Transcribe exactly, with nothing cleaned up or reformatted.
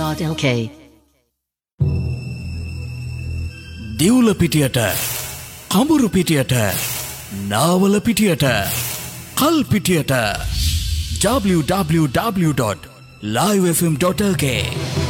dot l k. දිවුල පිටියට කඹුරු පිටියට Nawala පිටියට කල් පිටියට w w w dot live f m dot l k